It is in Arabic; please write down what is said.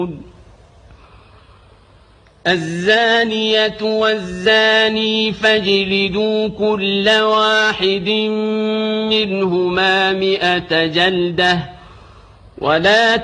الزانية والزاني فاجلدوا كل واحد منهما 100 جلدة ولا